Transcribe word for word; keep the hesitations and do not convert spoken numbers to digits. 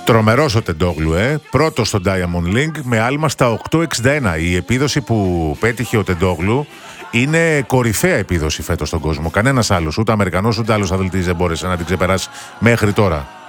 Τρομερός ο Τεντόγλου, ε. Πρώτος στο Diamond League με άλμα στα οκτώ εξήντα ένα. Η επίδοση που πέτυχε ο Τεντόγλου είναι κορυφαία επίδοση φέτος στον κόσμο. Κανένας άλλος, ούτε Αμερικανός ούτε άλλος αθλητής δεν μπόρεσε να την ξεπεράσει μέχρι τώρα.